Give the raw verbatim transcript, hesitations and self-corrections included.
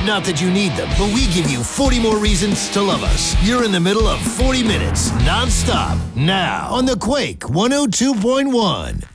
Not that you need them, but we give you forty more reasons to love us. You're in the middle of forty minutes, non-stop, now on the Quake one oh two point one.